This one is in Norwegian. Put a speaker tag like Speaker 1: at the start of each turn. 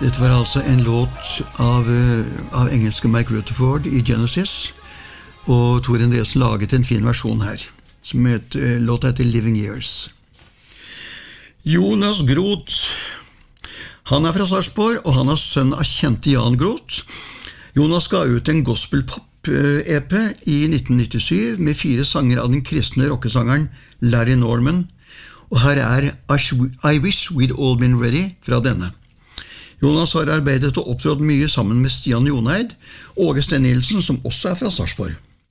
Speaker 1: Dette var altså en låt av engelske Mike Rutherford I Genesis, og Tor Endresen laget en fin versjon her, som låta heter Living Years. Jonas Groth, han fra Sarpsborg, og han sønn av kjente Jan Groth. Jonas ga ut en gospel-pop-EP I 1997 med 4 sanger av den kristne rockesangeren Larry Norman, og her I Wish We'd All Been Ready fra denne. Jonas har arbeidet og opptrådt mye sammen med Stian Joneid og Åge Sten Nilsen, som også fra Sarpsborg.